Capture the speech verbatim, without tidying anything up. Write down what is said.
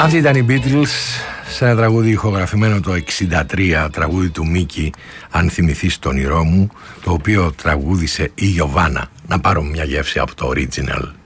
Αυτοί ήταν οι Beatles σε ένα τραγούδι ηχογραφημένο το εξήντα τρία, τραγούδι του Μίκη, αν θυμηθείς τον όνειρό μου, το οποίο τραγούδισε η Γιωβάνα. Να πάρω μια γεύση από το original.